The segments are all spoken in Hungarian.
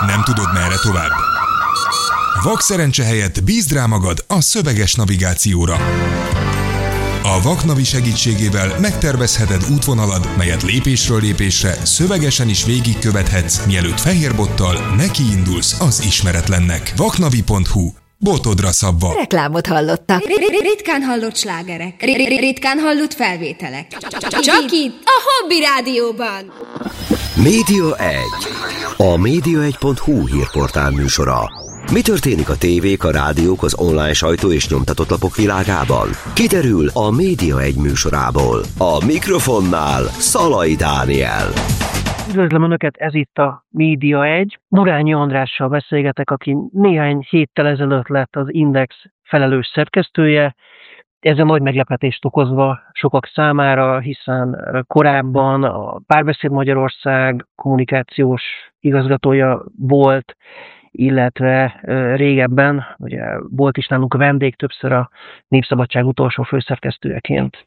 Nem tudod, merre tovább? Vak szerencse helyett bízd rá magad a szöveges navigációra. A Vaknavi segítségével megtervezheted útvonalad, melyet lépésről lépésre szövegesen is végigkövethetsz, mielőtt fehérbottal nekiindulsz az ismeretlennek. Vaknavi.hu. Botodra szabva. Reklámot hallottak. Ritkán hallott slágerek. Ritkán hallott felvételek. Csak itt, a Hobby Rádióban. Média 1. A média1.hu hírportál műsora. Mi történik a tévék, a rádiók, az online sajtó és nyomtatott lapok világában? Kiderül a Média 1 műsorából. A mikrofonnál Szalai Dániel. Üdvözlöm Önöket, ez itt a Média 1. Murányi Andrással beszélgetek, aki néhány héttel ezelőtt lett az Index felelős szerkesztője. Ezzel nagy meglepetést okozva sokak számára, hiszen korábban a Párbeszéd Magyarország kommunikációs igazgatója volt, illetve régebben, ugye volt is nálunk vendég, többször a Népszabadság utolsó főszerkesztőjeként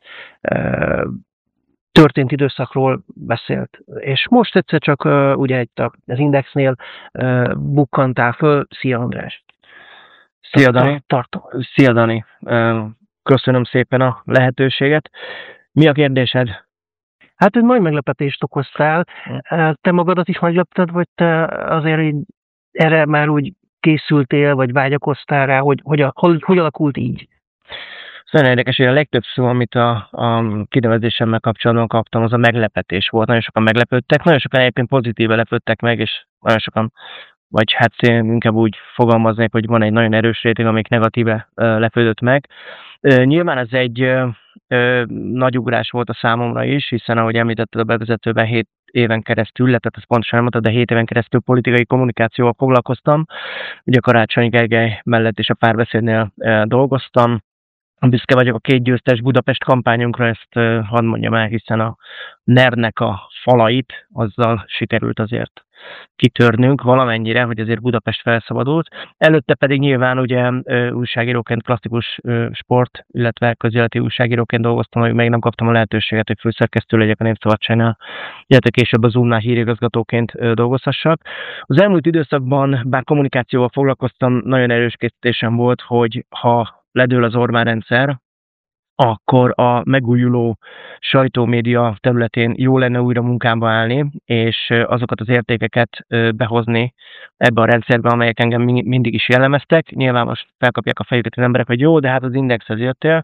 történt időszakról beszélt. És most egyszer csak ugye itt az Indexnél bukkantál föl. Szia András! Szia Dani! Szia Dani! Köszönöm szépen a lehetőséget. Mi a kérdésed? Hát nagy meglepetést okoztál. Te magadat is meglepted, vagy te azért így erre már úgy készültél, vagy vágyakoztál rá, hogy alakult így? Nagyon érdekes, hogy a legtöbb szó, amit a kinevezésemmel kapcsolatban kaptam, az a meglepetés volt. Nagyon sokan meglepődtek, nagyon sokan egyébként pozitíve lepődtek meg, és nagyon sokan, vagy hát inkább úgy fogalmaznék, hogy van egy nagyon erős réteg, amelyik negatíve lepődött meg. Nyilván ez egy nagy ugrás volt a számomra is, hiszen ahogy említetted a bevezetőben 7 éven keresztül, tehát ezt pontosan nem mondtad, de 7 éven keresztül politikai kommunikációval foglalkoztam. Ugye Karácsony Gergely mellett és a Párbeszédnél dolgoztam. Büszke vagyok a 2 győztes Budapest kampányunkra, ezt hadd mondjam el, hiszen a NER-nek a falait azzal sikerült azért kitörnünk valamennyire, hogy azért Budapest felszabadult. Előtte pedig nyilván ugye újságíróként, klasszikus sport, illetve közéleti újságíróként dolgoztam, hogy még nem kaptam a lehetőséget, hogy főszerkesztő legyek a Népszabadságnál, illetve később a Zoomnál hírigazgatóként dolgozhassak. Az elmúlt időszakban, bár kommunikációval foglalkoztam, nagyon erős készítésem volt, hogy ha ledől az Orbán rendszer, akkor a megújuló sajtómédia területén jó lenne újra munkába állni, és azokat az értékeket behozni ebbe a rendszerbe, amelyek engem mindig is jellemeztek. Nyilván most felkapják a fejüket az emberek, hogy jó, de hát az Indexhez jöttél.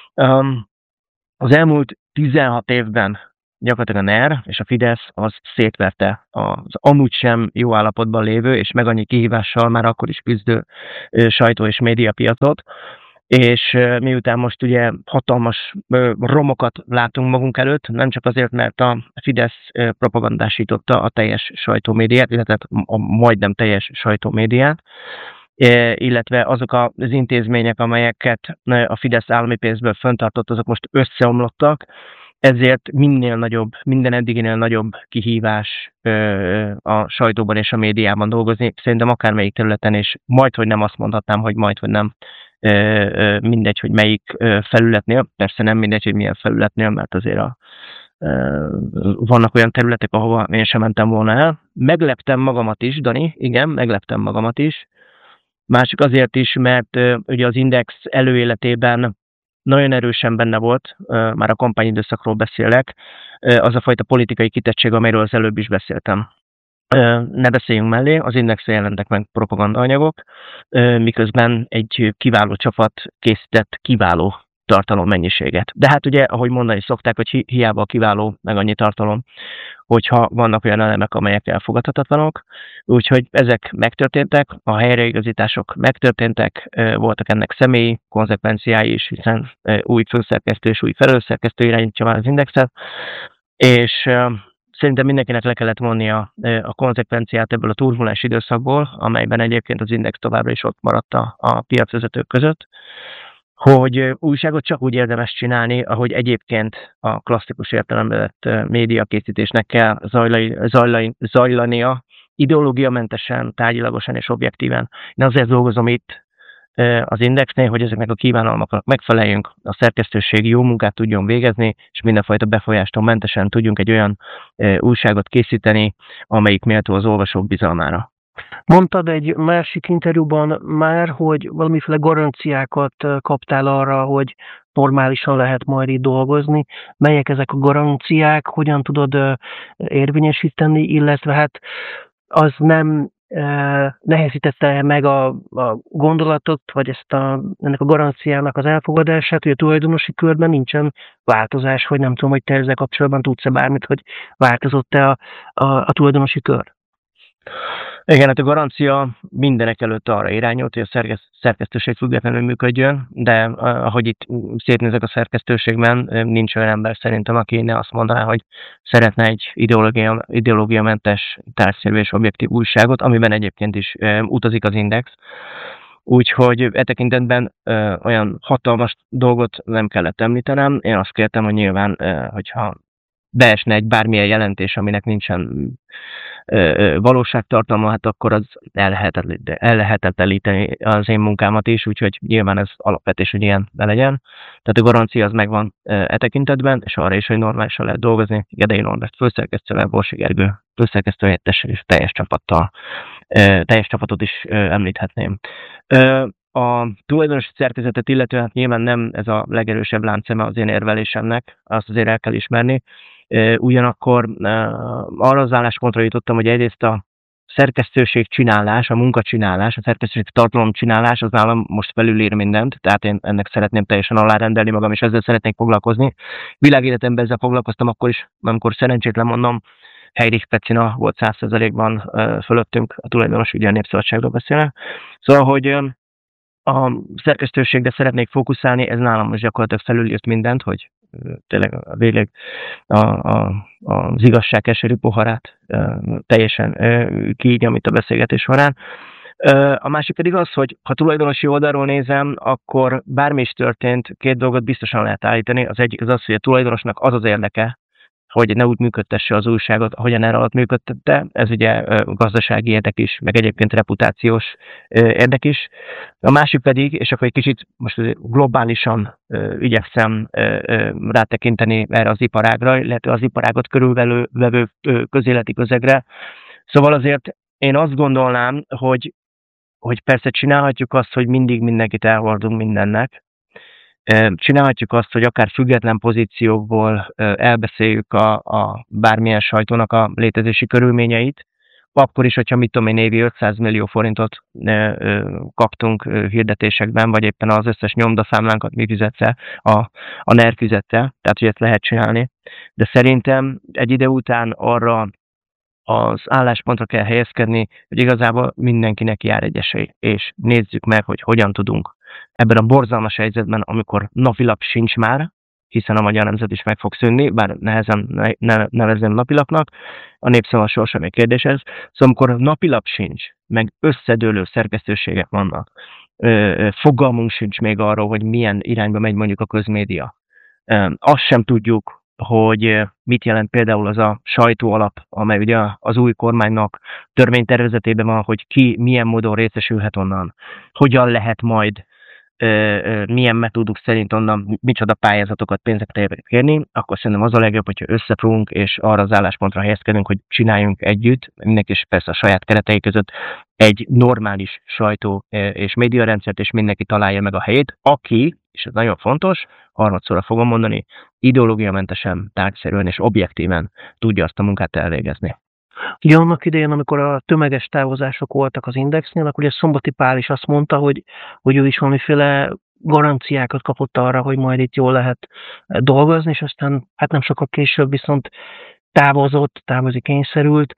Az elmúlt 16 évben gyakorlatilag a NER és a Fidesz az szétverte az amúgy sem jó állapotban lévő, és meg annyi kihívással már akkor is küzdő sajtó- és médiapiacot. És miután most ugye hatalmas romokat látunk magunk előtt, nem csak azért, mert a Fidesz propagandásította a teljes sajtómédiát, illetve a majdnem teljes sajtómédiát, illetve azok az intézmények, amelyeket a Fidesz állami pénzből fenntartott, azok most összeomlottak, ezért minden eddiginél nagyobb kihívás a sajtóban és a médiában dolgozni, szerintem akármelyik területen, és majdhogy nem azt mondhatnám, hogy majdhogy nem mindegy, hogy melyik felületnél, persze nem mindegy, hogy milyen felületnél, mert azért vannak olyan területek, ahova én sem mentem volna el. Megleptem magamat is, Dani, igen, megleptem magamat is. Másik azért is, mert ugye az Index előéletében nagyon erősen benne volt, már a kampányidőszakról beszélek, az a fajta politikai kitettség, amelyről az előbb is beszéltem. Ne beszéljünk mellé, az Indexen jelentek meg propagandaanyagok, miközben egy kiváló csapat készített kiváló tartalommennyiséget. De hát ugye, ahogy mondani szokták, hogy hiába a kiváló, meg annyi tartalom, hogyha vannak olyan elemek, amelyek elfogadhatatlanok. Úgyhogy ezek megtörténtek, a helyreigazítások megtörténtek, voltak ennek személyi konzekvenciái is, hiszen új főszerkesztő és új felelősszerkesztő irányítja már az Indexet, és szerintem mindenkinek le kellett vonni a konzekvenciát ebből a turbulens időszakból, amelyben egyébként az Index továbbra is ott maradt a piacvezetők között, hogy újságot csak úgy érdemes csinálni, ahogy egyébként a klasszikus értelemben vett médiakészítésnek kell zajlania, ideológiamentesen, tárgyilagosan és objektíven. Én azért dolgozom itt az Indexnél, hogy ezeknek a kívánalmaknak megfeleljünk, a szerkesztőség jó munkát tudjon végezni, és mindenfajta befolyástól mentesen tudjunk egy olyan újságot készíteni, amelyik méltó az olvasók bizalmára. Mondtad egy másik interjúban már, hogy valamiféle garanciákat kaptál arra, hogy normálisan lehet majd itt dolgozni. Melyek ezek a garanciák, hogyan tudod érvényesíteni, illetve hát az nem nehezítette meg a gondolatot, vagy ennek a garanciának az elfogadását, hogy a tulajdonosi körben nincsen változás, vagy nem tudom, hogy te ezzel kapcsolatban tudsz-e bármit, hogy változott-e a tulajdonosi kör? Igen, hát a garancia mindenek előtt arra irányolt, hogy a szerkesztőség függetlenül működjön, de ahogy itt szétnézek a szerkesztőségben, nincs olyan ember szerintem, aki ne azt mondaná, hogy szeretne egy ideológiamentes, tárgyszerű és objektív újságot, amiben egyébként is utazik az Index. Úgyhogy e tekintetben olyan hatalmas dolgot nem kellett említenem. Én azt kértem, hogy nyilván, hogyha beesne egy bármilyen jelentés, aminek nincsen valóságtartalma, hát akkor az ellehetetleníteni az én munkámat is, úgyhogy nyilván ez alapvetés, hogy ilyen ne legyen. Tehát a garancia az megvan e tekintetben, és arra is, hogy normálisan lehet dolgozni. Gedei Norbert főszerkesztővel, Borsi Gergő főszerkesztő helyettessel és teljes csapattal. Teljes csapatot is említhetném. A tulajdonosi szerkezetet illetően hát nyilván nem ez a legerősebb láncszeme az én érvelésemnek, azt azért el kell ismerni. Ugyanakkor arra az álláspontra jutottam, hogy egyrészt a szerkesztőség csinálás, a munkacsinálás, a szerkesztőség tartalomcsinálás az nálam most felülír mindent, tehát én ennek szeretném teljesen alárendelni magam, és ezzel szeretnék foglalkozni. Világéletemben ezzel foglalkoztam akkor is, amikor szerencsétlen mondom, Heinrich Pecina volt 100%-ban fölöttünk, a tulajdonos, ugye a Népszabadságról beszélnek. Szóval, hogy a szerkesztőségre szeretnék fókuszálni, ez nálam most gyakorlatilag felülírt mindent, hogy tényleg végleg az igazság keserű poharát teljesen kiígyam itt a beszélgetés során. A másik pedig az, hogy ha tulajdonosi oldalról nézem, akkor bármi is történt, két dolgot biztosan lehet állítani. Az egyik az, hogy a tulajdonosnak az az érdeke, hogy ne úgy működtesse az újságot, ahogyan erre alatt működtette. Ez ugye gazdasági érdek is, meg egyébként reputációs érdek is. A másik pedig, és akkor egy kicsit most globálisan igyekszem rátekinteni erre az iparágra, illetve az iparágot körülvevő közéleti közegre. Szóval azért én azt gondolnám, hogy persze csinálhatjuk azt, hogy mindig mindenkit elhordunk mindennek, csinálhatjuk azt, hogy akár független pozíciókból elbeszéljük a bármilyen sajtónak a létezési körülményeit, akkor is, hogyha mit tudom én, évi 500 millió forintot kaptunk hirdetésekben, vagy éppen az összes nyomdaszámlánkat mi fizette, a NER fizette, tehát hogy ezt lehet csinálni. De szerintem egy idő után arra az álláspontra kell helyezkedni, hogy igazából mindenkinek jár egy esély, és nézzük meg, hogy hogyan tudunk ebben a borzalmas helyzetben, amikor napilap sincs már, hiszen a Magyar Nemzet is meg fog szűnni, bár nehezen nevezzem napilapnak, a Népszava sorsa még kérdés ez. Szóval amikor napilap sincs, meg összedőlő szerkesztőségek vannak, fogalmunk sincs még arról, hogy milyen irányba megy mondjuk a közmédia. Azt sem tudjuk, hogy mit jelent például az a sajtóalap, amely ugye az új kormánynak törvénytervezetében van, hogy ki milyen módon részesülhet onnan, hogyan lehet majd milyen metóduk szerint onnan micsoda pályázatokat, pénzeket kérni, akkor szerintem az a legjobb, hogyha összefogunk, és arra az álláspontra helyezkedünk, hogy csináljunk együtt, mindenki is persze a saját keretei között egy normális sajtó és médiarendszert, és mindenki találja meg a helyét, aki, és ez nagyon fontos, harmadszorra fogom mondani, ideológiamentesen, tárgyszerűen és objektíven tudja azt a munkát elvégezni. Ugye annak idején, amikor a tömeges távozások voltak az Indexnél, akkor ugye Szombati Pál is azt mondta, hogy ő is valamiféle garanciákat kapott arra, hogy majd itt jól lehet dolgozni, és aztán hát nem sokkal később viszont távozni kényszerült,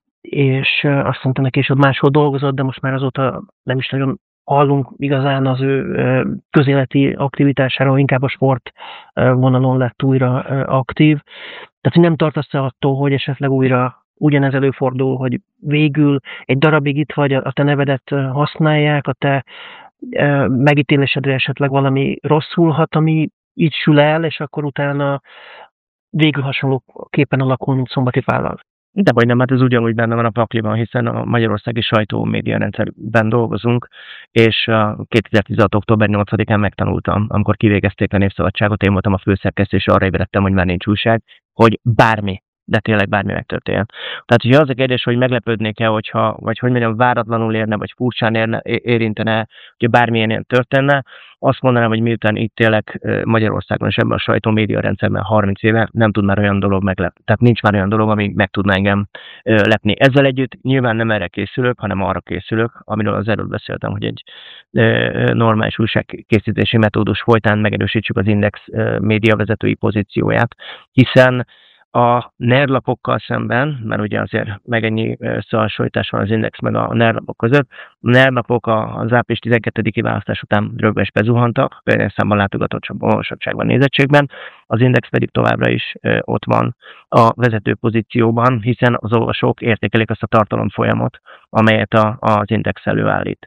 és azt mondta neki, később máshol dolgozott, de most már azóta nem is nagyon hallunk igazán az ő közéleti aktivitásáról, inkább a sport vonalon lett újra aktív. Tehát, hogy nem tartasz attól, hogy esetleg újra ugyanez előfordul, hogy végül egy darabig itt vagy, a te nevedet használják, a te megítélésedre esetleg valami rosszulhat, ami így sül el, és akkor utána végül hasonló képen alakul, mint Szombati Pállal. De vagy nem, hát ez ugyanúgy benne van a pakliban, hiszen a magyarországi sajtó média rendszerben dolgozunk, és 2016. október 8-án megtanultam, amikor kivégezték a Népszabadságot, én voltam a főszerkesztő, és arra ébredtem, hogy már nincs újság, hogy bármi de tényleg bármi megtörténjen. Tehát, hogyha az a kérdés, hogy meglepődnék-e, hogyha, vagy hogy mondjam, váratlanul érne, vagy furcsán érintene, hogy bármilyen ilyen történne, azt mondanám, hogy miután itt élek Magyarországon és ebben a sajtómédia rendszerben 30 éve, nem tud már olyan dolog tehát nincs már olyan dolog, ami meg tudna engem lepni. Ezzel együtt nyilván nem erre készülök, hanem arra készülök, amiről az előbb beszéltem, hogy egy normális újságkészítési metódus folytán megerősítsük az Index média vezetői pozícióját, hiszen a NER lapokkal szemben, mert ugye azért meg ennyi összehasonlítás van az Index meg a NER lapok között, a NER lapok az április 12-i választás után rögbe is bezuhantak, például számban látogatottságban, olvasottságban, nézettségben, az Index pedig továbbra is ott van a vezető pozícióban, hiszen az olvasók értékelik azt a tartalomfolyamot, amelyet az Index előállít.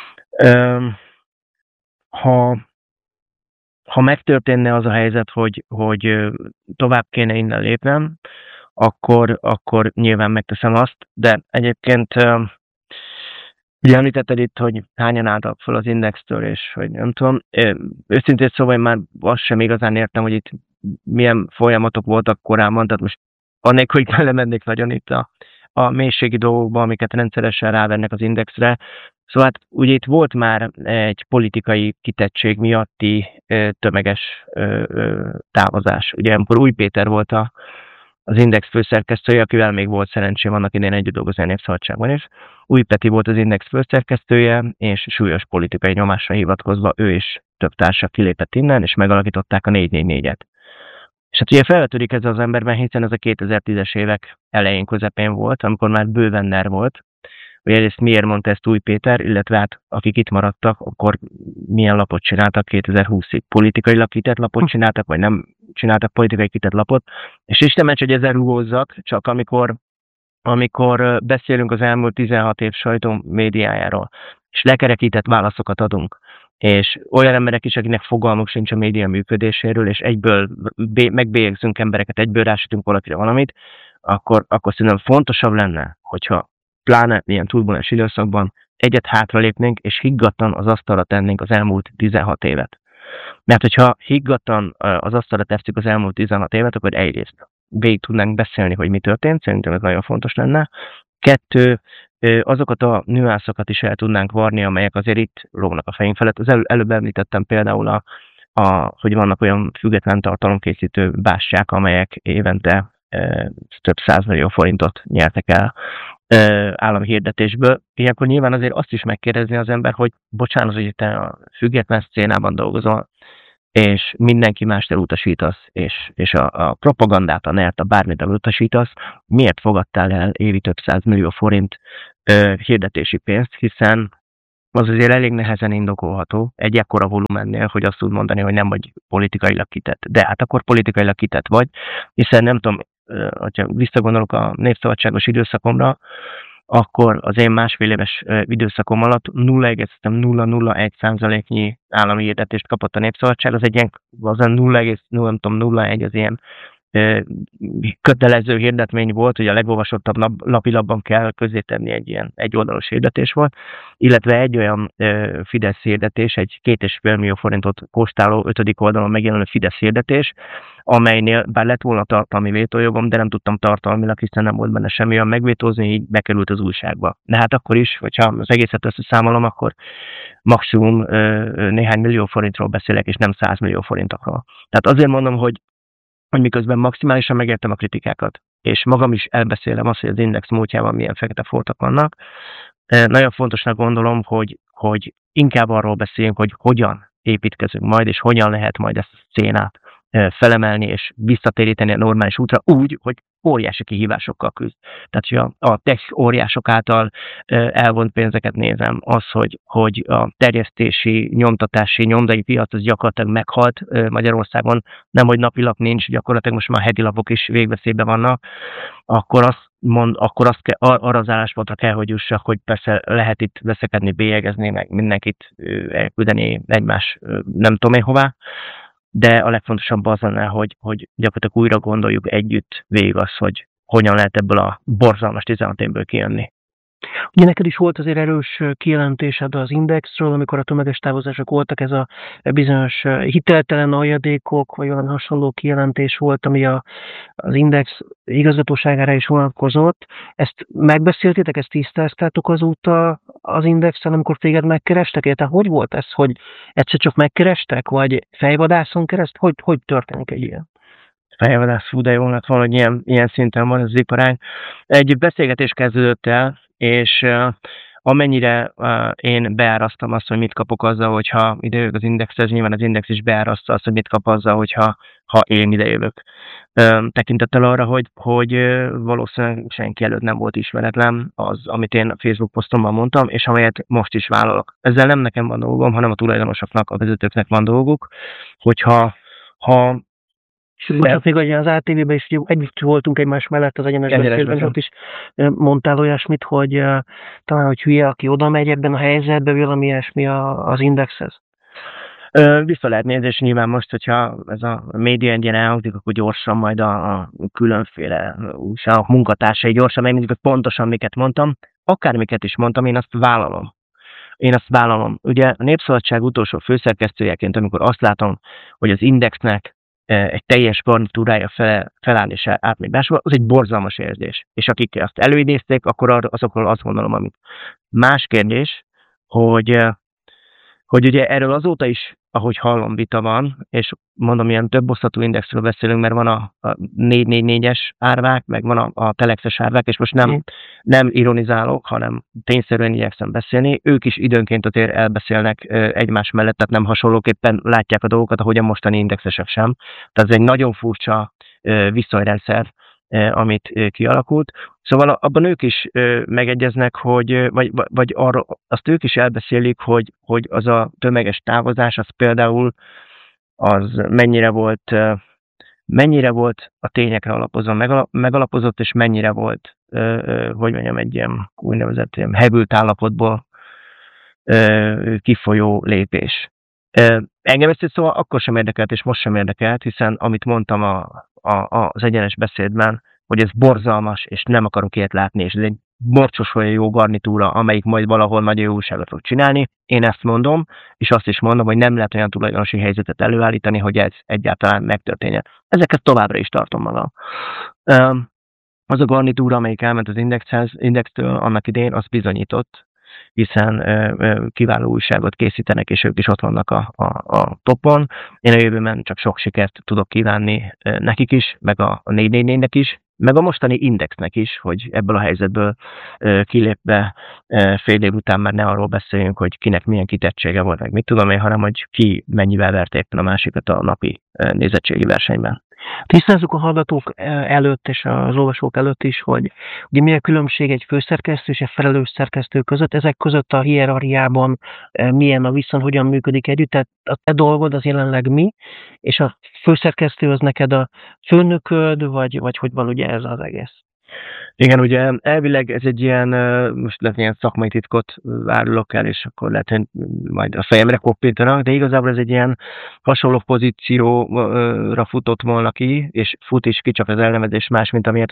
Ha megtörténne az a helyzet, hogy tovább kéne innen lépnem, akkor nyilván megteszem azt, de egyébként ugye említetted itt, hogy hányan álltak fel az Indextől, és hogy nem tudom, őszintén szóval én már azt sem igazán értem, hogy itt milyen folyamatok voltak korábban, tehát most annélkül, hogy belemennék nagyon itt a mélységi dolgokba, amiket rendszeresen rávennek az Indexre. Szóval hát ugye itt volt már egy politikai kitettség miatti tömeges távozás. Ugye amikor Új Péter volt az Index főszerkesztője, akivel még volt szerencsém annak idején együtt dolgozni a Népszabadságban is. Új Peti volt az Index főszerkesztője, és súlyos politikai nyomásra hivatkozva ő és több társa kilépett innen, és megalakították a 444-et. És hát ugye felvetődik ez az emberben, hiszen ez a 2010-es évek elején, közepén volt, amikor már bőven NER volt, hogy egyrészt miért mondta ezt Új Péter, illetve hát akik itt maradtak, akkor milyen lapot csináltak 2020-ig. Politikailag kitett lapot csináltak, vagy nem csináltak politikai kitett lapot. És Isten ments, hogy ezzel rugózzak, csak amikor beszélünk az elmúlt 16 év sajtó médiájáról, és lekerekített válaszokat adunk, és olyan emberek is, akinek fogalmuk sincs a média működéséről, és egyből megbélyegzünk embereket, egyből rásütünk valakire valamit, akkor szerintem fontosabb lenne, hogyha pláne ilyen turbulens időszakban egyet hátralépnénk, és higgadtan az asztalra tennénk az elmúlt 16 évet. Mert hogyha higgadtan az asztalra tesszük az elmúlt 16 évet, akkor egyrészt végig tudnánk beszélni, hogy mi történt, szerintem ez nagyon fontos lenne. 2, azokat a nüanszokat is el tudnánk varni, amelyek azért itt lógnak a fejünk felett. Az előbb említettem például, hogy vannak olyan független tartalomkészítő bástyák, amelyek évente több 100 millió forintot nyertek el állami hirdetésből. Ilyenkor nyilván azért azt is megkérdezni az ember, hogy bocsánat, hogy te a független szcénában dolgozol, és mindenki mást elutasítasz, és a propagandát, a NER-t, a bármit elutasítasz, miért fogadtál el évi több 100 millió forint hirdetési pénzt, hiszen az azért elég nehezen indokolható egy ekkora volumennél, hogy azt tud mondani, hogy nem vagy politikailag kitett. De hát akkor politikailag kitett vagy, hiszen nem tudom, hogyha visszagondolok a népszabadságos időszakomra, akkor az én másfél éves időszakom alatt 0,001%-nyi állami hirdetést kapott a Népszabadság, az egy ilyen, az 0,01 az ilyen kötelező hirdetmény volt, hogy a legolvasottabb napilapban kell közzétenni egy ilyen egyoldalos hirdetés volt, illetve egy olyan Fidesz hirdetés, egy 2,5 millió forintot kóstáló 5. oldalon megjelenő Fidesz hirdetés, amelynél bár lett volna tartalmi vétójogom, de nem tudtam tartalmilag, hiszen nem volt benne semmi olyan megvétózni, így bekerült az újságba. De hát akkor is, hogyha az egészet összeszámolom, akkor maximum néhány millió forintról beszélek, és nem 100 millió forintokról. Tehát azért mondom, hogy miközben maximálisan megértem a kritikákat, és magam is elbeszélem azt, hogy az Index múltjában milyen fekete foltok vannak. Nagyon fontosnak gondolom, hogy inkább arról beszéljünk, hogy hogyan építkezünk majd, és hogyan lehet majd ezt a szcénát felemelni, és visszatéríteni a normális útra úgy, hogy óriási kihívásokkal küzd. Tehát, hogy a tech óriások által elvont pénzeket nézem, az, hogy a terjesztési, nyomtatási, nyomdai piac az gyakorlatilag meghalt Magyarországon, nem, hogy napilap nincs, gyakorlatilag most már heti lapok is végveszélyben vannak, akkor arra az álláspontra kell, hogy jussak, hogy persze lehet itt veszekedni, bélyegezni, meg mindenkit elküldeni egymás nem tudom én hová, de a legfontosabb az lenne, hogy gyakorlatilag újra gondoljuk együtt végig azt, hogy hogyan lehet ebből a borzalmas 16 évből kijönni. Ugye neked is volt azért erős kijelentésed az Indexről, amikor a tömeges távozások voltak, ez a bizonyos hiteltelen aljadékok, vagy valami hasonló kijelentés volt, ami az Index igazgatóságára is vonatkozott. Ezt megbeszéltétek, ezt tisztáztátok azóta az Indexen, amikor téged megkerestek? Tehát hogy volt ez, hogy egyszer csak megkerestek, vagy fejvadászon keresztül? Hogy történik egy ilyen? Fejvadász, de jó lett volna, hogy ilyen szinten van ez az iparág. Egy beszélgetés kezdődött el, és amennyire én beárasztam azt, hogy mit kapok azzal, hogyha idejövök az Indexhez, nyilván az Index is beáraszta azt, hogy mit kap azzal, hogyha én idejövök. Tekintettel arra, hogy valószínűleg senki előtt nem volt ismeretlen az, amit én a Facebook posztomban mondtam, és amelyet most is vállalok. Ezzel nem nekem van dolgom, hanem a tulajdonosoknak, a vezetőknek van dolguk, hogyha Bocsánat, még az ATV-ben is együtt voltunk egymás mellett az egyenes beszélben, ott is mondtál olyasmit, hogy talán, hogy hülye, aki oda megy ebben a helyzetben, valami ilyesmi az Indexhez. Vissza lehet nézni, és nyilván most, hogyha ez a média egy ilyen elhangzik, akkor gyorsan majd a különféle újságok munkatársai gyorsan megnézik, hogy pontosan miket mondtam. Akármiket is mondtam, én azt vállalom. Ugye a Népszabadság utolsó főszerkesztőjeként, amikor azt látom, hogy az Indexnek egy teljes garnitúrája feláll és átmegy máshol, az egy borzalmas érzés. És akik azt előidézték, akkor azokról azt gondolom, amit. Más kérdés, hogy ugye erről azóta is, ahogy hallom, vita van, és mondom, ilyen több osztatú Indexről beszélünk, mert van a 444-es árvák, meg van a telexes árvák, és most nem ironizálok, hanem tényszerűen igyekszem beszélni. Ők is időnként azért elbeszélnek egymás mellett, tehát nem hasonlóképpen látják a dolgokat, ahogy a mostani indexesek sem. Tehát ez egy nagyon furcsa viszonyrendszer, amit kialakult. Szóval abban ők is megegyeznek, vagy arra, azt ők is elbeszélik, hogy az a tömeges távozás, az például az mennyire volt a tényekre megalapozott, és mennyire volt, egy ilyen úgynevezett hevült állapotból kifolyó lépés. Engem ezt szóval akkor sem érdekelt, és most sem érdekelt, hiszen amit mondtam az egyenes beszédben, hogy ez borzalmas, és nem akarok ilyet látni, és ez egy morcsos olyan jó garnitúra, amelyik majd valahol nagy jó újságot fog csinálni. Én ezt mondom, és azt is mondom, hogy nem lehet olyan tulajdonosi helyzetet előállítani, hogy ez egyáltalán megtörténjen. Ezeket továbbra is tartom magam. Az a garnitúra, amelyik elment az Indextől annak idején, az bizonyított, hiszen kiváló újságot készítenek, és ők is ott vannak a topon. Én a jövőben csak sok sikert tudok kívánni nekik is, meg a 444-nek is, meg a mostani Indexnek is, hogy ebből a helyzetből kilépve fél év után már ne arról beszéljünk, hogy kinek milyen kitettsége volt, meg mit tudom én, hanem hogy ki mennyivel vert éppen a másikat a napi nézettségi versenyben. Tisztázzuk a hallgatók előtt és az olvasók előtt is, hogy ugye mi a különbség egy főszerkesztő és egy felelős szerkesztő között, ezek között a hierarchiában milyen a viszony, hogyan működik együtt, tehát a te dolgod az jelenleg mi, és a főszerkesztő az neked a főnököd, vagy hogy van ugye ez az egész? Igen, ugye elvileg ez egy ilyen, most lehet ilyen szakmai titkot árulok el, és akkor lehet, hogy majd a fejemre koppintanak, de igazából ez egy ilyen hasonló pozícióra futott volna ki, és fut is ki, csak az elnevezés más, mint amilyet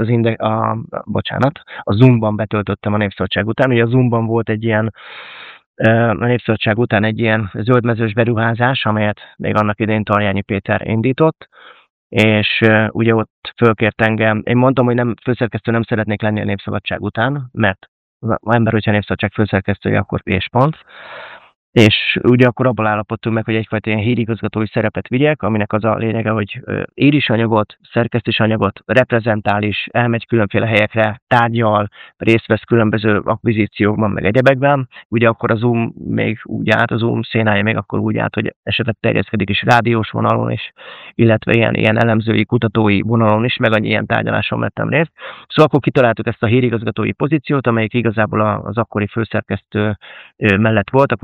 a Zoomban betöltöttem a Népszabadság után. Ugye a Zoomban volt egy ilyen, a Népszabadság után egy ilyen zöldmezős beruházás, amelyet még annak idején Tarjányi Péter indított, és ugye ott fölkért engem, én mondtam, hogy nem főszerkesztő nem szeretnék lenni a Népszabadság után, mert az ember, hogyha Népszabadság főszerkesztője, akkor és pont. És ugye akkor abból állapodtunk meg, hogy egyfajta ilyen hírigazgatói szerepet vigyek, aminek az a lényege, hogy ír is anyagot, szerkeszt is anyagot, reprezentál is, elmegy különféle helyekre, tárgyal, részt vesz különböző akvizíciókban, meg egyebekben. Ugye akkor a Zoom még úgy állt, a Zoom szénája még akkor úgy állt, hogy esetleg terjeszkedik is rádiós vonalon is, illetve ilyen elemzői, kutatói vonalon is, meg annyi ilyen tárgyaláson vettem részt. Szóval akkor kitaláltuk ezt a hírigazgatói pozíciót, amelyik igazából az akkori főszerkesztő mellett volt, akkor ilyen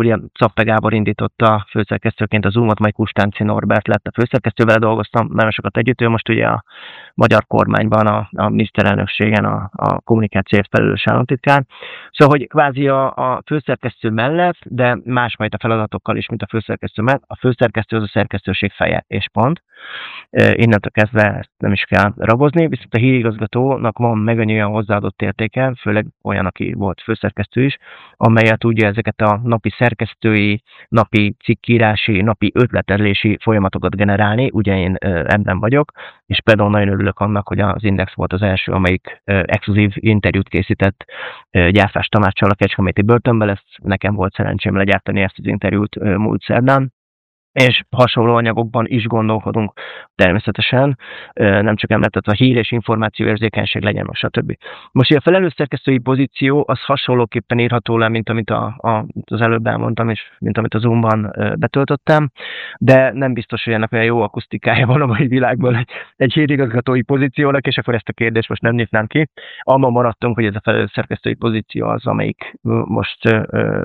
Szappe Gábor indította főszerkesztőként a Zoomot, majd Kustánci Norbert lett a főszerkesztő, vele dolgoztam nagyon sokat együtt, ő most ugye a magyar kormányban, a miniszterelnökségen a kommunikációért felelős államtitkár. Szóval, hogy kvázi a főszerkesztő mellett, de másfajta feladatokkal is, mint a főszerkesztő mellett, a főszerkesztő az a szerkesztőség feje, és pont. Innentől kezdve ezt nem is kell rabozni, viszont a hírigazgatónak van megint olyan hozzáadott értéke, főleg olyan, aki volt főszerkesztő is, amelyet tudja ezeket a napi szerkesztői, napi cikkírási, napi ötletelési folyamatokat generálni, ugye én ebben vagyok, és például nagyon örülök annak, hogy az Index volt az első, amelyik exkluzív interjút készített Gyárfás Tamáccsal a Kecskeméti börtönben, ezt nekem volt szerencsém legyártani ezt az interjút múlt szerdán, és hasonló anyagokban is gondolkodunk természetesen, nem csak említett a hír és információ érzékenység legyen, stb. Most a felelős szerkesztői pozíció az hasonlóképpen írható le, mint amit az előbb elmondtam, és mint amit a Zoomban betöltöttem, de nem biztos, hogy ennek olyan jó akusztikája van a mai világban egy hírigazgatói pozíciónak, és akkor ezt a kérdést most nem nyitnám ki. Abban maradtunk, hogy ez a felelős szerkesztői pozíció az, amelyik most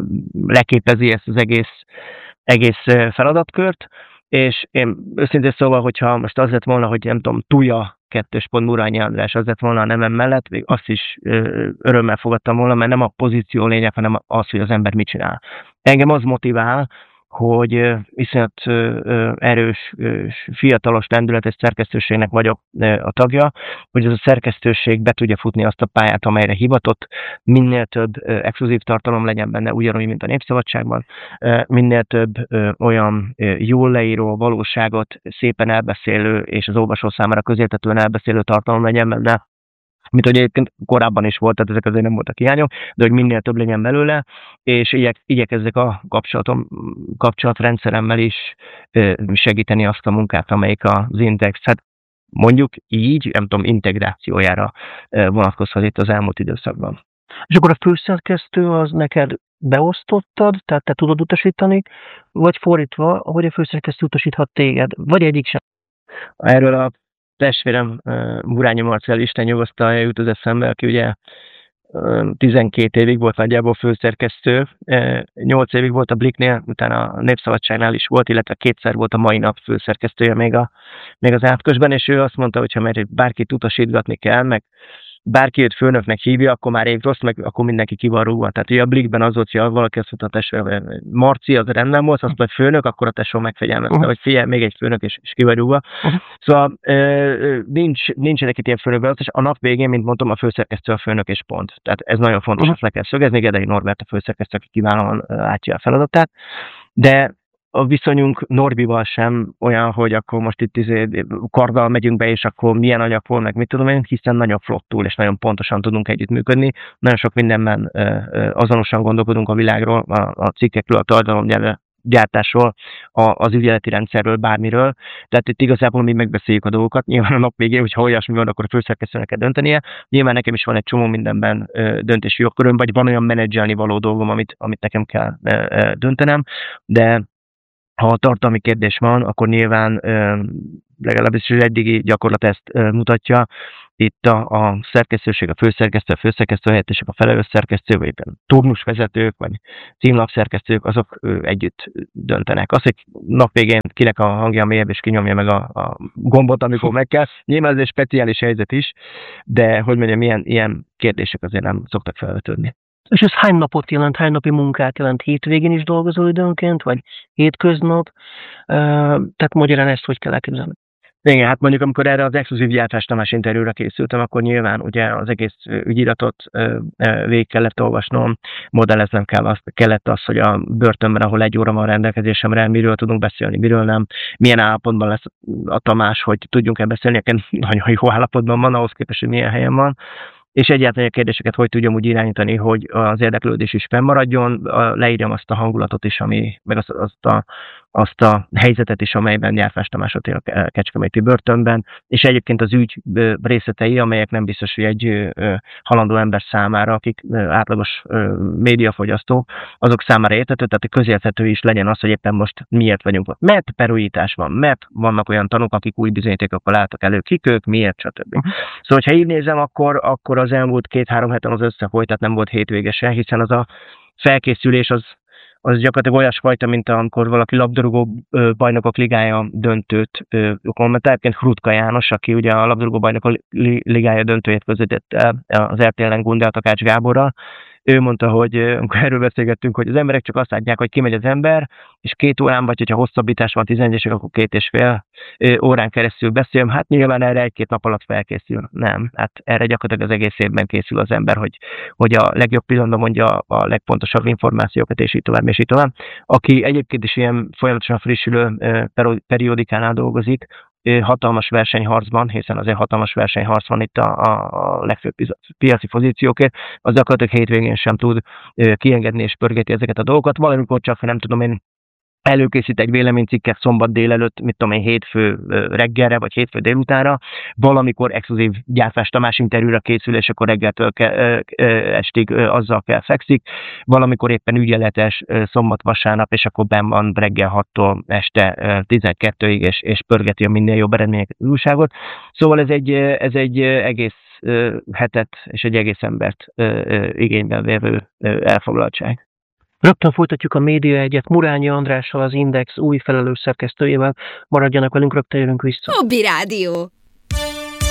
leképezi ezt az egész feladatkört feladatkört, és én őszintén szóval, hogyha most az lett volna, hogy nem tudom, Tuja 2. Murányi András az lett volna a nevem mellett, még azt is örömmel fogadtam volna, mert nem a pozíció lényeg, hanem az, hogy az ember mit csinál. Engem az motivál, hogy iszonyat erős, fiatalos lendületes szerkesztőségnek vagyok a tagja, hogy ez a szerkesztőség be tudja futni azt a pályát, amelyre hivatott, minél több exkluzív tartalom legyen benne, ugyanúgy, mint a Népszabadságban, minél több olyan jól leíró, valóságot szépen elbeszélő, és az olvasó számára közérthetően elbeszélő tartalom legyen benne, mint hogy egyébként korábban is volt, tehát ezek azért nem voltak hiányok, de hogy minél több legyen belőle, és igyekezzek a kapcsolatrendszeremmel is segíteni azt a munkát, amelyik az Index, hát mondjuk így, nem tudom, integrációjára vonatkozhat itt az elmúlt időszakban. És akkor a főszerkesztő az neked beosztottad, tehát te tudod utasítani, vagy fordítva, hogy a főszerkesztő utasíthat téged, vagy egyik sem? Erről a testvérem Murányi Marcell, Isten nyugosztalja, jut az eszembe, aki ugye 12 évig volt nagyjából főszerkesztő, 8 évig volt a Bliknél, utána a Népszabadságnál is volt, illetve 2-szer volt a Mai Nap főszerkesztője még az átközben, és ő azt mondta, hogy ha mert bárkit utasítgatni kell, meg bárki őt főnöknek hívja, akkor már épp rossz, meg akkor mindenki ki van rúgva. Tehát ugye a Blikben az volt, hogy valaki azt mondta a testvére, Marci, az rendben volt, azt mondta, hogy főnök, akkor a tesó megfegyelmezte, hogy figyelj, még egy főnök, és ki vagy rúgva. Szóval nincsenek itt ilyen főnökbeosztás. A nap végén, mint mondtam, a főszerkesztő a főnök és pont. Tehát ez nagyon fontos, ezt le kell szögezni. Gedei Norbert a főszerkesztő, aki kiválóan látja a feladatát. De a viszonyunk Norbival sem olyan, hogy akkor most itt karddal megyünk be, és akkor milyen anyag volt, meg mit tudom én, hiszen nagyon flottul és nagyon pontosan tudunk együttműködni. Nagyon sok mindenben azonosan gondolkodunk a világról, a cikkekről, a tartalomgyártásról, az ügyeleti rendszerről, bármiről. Tehát itt igazából mi megbeszéljük a dolgokat. Nyilván a nap végén, hogyha olyasmi van, akkor a főszerkesztőnek kell döntenie. Nyilván nekem is van egy csomó mindenben döntési jogköröm, vagy van olyan menedzselni való dolgom, amit nekem kell döntenem, de ha a tartalmi kérdés van, akkor nyilván legalábbis az eddigi gyakorlat ezt mutatja. Itt a szerkesztőség, a főszerkesztő helyettesek, a felelős szerkesztő, vagy éppen turnusvezetők, vagy címlapszerkesztők, azok együtt döntenek. Az, hogy nap végén kinek a hangja mélyebb, és kinyomja meg a gombot, amikor meg kell. Nyilván ez egy speciális helyzet is, de hogy mondjam, ilyen kérdések azért nem szoktak felvetődni. És ez hány napot jelent, hány napi munkát jelent? Hétvégén is dolgozol időnként, vagy hétköznap? Tehát magyarán ezt hogy kell elképzelni? Igen, hát mondjuk amikor erre az exkluzív Gyárfás Tamás interjúra készültem, akkor nyilván ugye az egész ügyiratot végig kellett olvasnom, modelleznem kellett az, hogy a börtönben, ahol 1 óra van rendelkezésemre, miről tudunk beszélni, miről nem, milyen állapotban lesz a Tamás, hogy tudjunk-e beszélni, nagyon jó állapotban van, ahhoz képest, hogy milyen helyen van. És egyáltalán a kérdéseket hogy tudjam úgy irányítani, hogy az érdeklődés is fennmaradjon, leírjam azt a hangulatot is, meg azt a helyzetet is, amelyben Gyárfás Tamás ott él a Kecskeméti börtönben, és egyébként az ügy részletei, amelyek nem biztos, hogy egy halandó ember számára, akik átlagos médiafogyasztók, azok számára érthető, tehát a közérthető is legyen az, hogy éppen most miért vagyunk ott. Mert perújítás van, mert vannak olyan tanúk, akik új bizonyítékokkal álltak elő, kik ők, miért, stb. Szóval, ha így nézem, akkor az elmúlt 2-3 héten az összefolyt, tehát nem volt hétvége se, hiszen az a felkészülés az az gyakorlatilag olyasfajta, mint amikor valaki labdarúgó bajnokok ligája döntőt kommentál. Egyébként Hrutka János, aki ugye a labdarúgó bajnokok ligája döntőjét közvetítette az RTL-en Gundel Takács Gáborral. Ő mondta, hogy amikor erről beszélgettünk, hogy az emberek csak azt látják, hogy kimegy az ember, és 2 órán, vagy hogyha hosszabbítás van 11-esek, akkor 2,5 órán keresztül beszél. Hát nyilván erre 1-2 nap alatt felkészül. Nem. Hát erre gyakorlatilag az egész évben készül az ember, hogy a legjobb pillanatban mondja a legpontosabb információkat, és így tovább, és így tovább. Aki egyébként is ilyen folyamatosan frissülő periódikánál dolgozik, hatalmas versenyharcban, hiszen azért hatalmas versenyharc van itt a legfőbb piaci pozíciókért, az gyakorlatilag hétvégén sem tud kiengedni és pörgetni ezeket a dolgokat. Valamikor csak, nem tudom én, előkészít egy véleménycikket szombat délelőtt, mit tudom én, hétfő reggelre, vagy hétfő délutánra, valamikor exkluzív Gyárfás Tamás interjúra készül, és akkor reggeltől estig azzal kell fekszik, valamikor éppen ügyeletes szombat-vasárnap, és akkor benn van reggel 6-tól este 12-ig, és pörgeti a minél jobb eredményeket az újságot. Szóval ez egy egész hetet és egy egész embert igénybe vevő elfoglaltság. Rögtön folytatjuk a Média Egyet Murányi Andrással, az Index új felelős szerkesztőjével. Maradjanak velünk, rögtön jövünk vissza. Hobby Rádió.